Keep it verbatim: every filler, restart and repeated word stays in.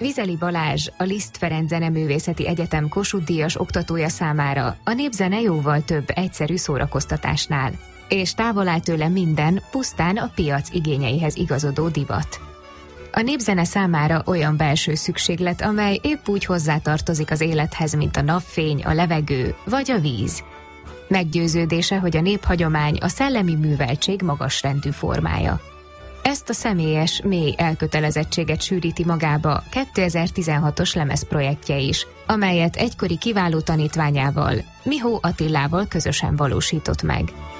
Vizeli Balázs, a Liszt Ferenc Zeneművészeti Egyetem Kossuth-díjas oktatója számára a népzene jóval több egyszerű szórakoztatásnál, és távol áll tőle minden, pusztán a piac igényeihez igazodó divat. A népzene számára olyan belső szükséglet, amely épp úgy hozzátartozik az élethez, mint a napfény, a levegő vagy a víz. Meggyőződése, hogy a néphagyomány a szellemi műveltség magasrendű formája. Ezt a személyes, mély elkötelezettséget sűríti magába kétezer-tizenhatos lemezprojektje is, amelyet egykori kiváló tanítványával, Mihó Attilával közösen valósított meg.